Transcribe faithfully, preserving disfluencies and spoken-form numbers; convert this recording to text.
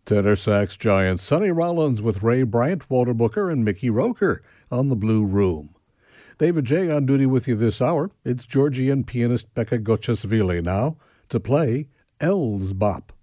Tenor sax giant Sonny Rollins with Ray Bryant, Walter Booker, and Mickey Roker on The Blue Room. David J. on duty with you this hour. It's Georgian pianist Becca Gocciasvili now to play Elzbop.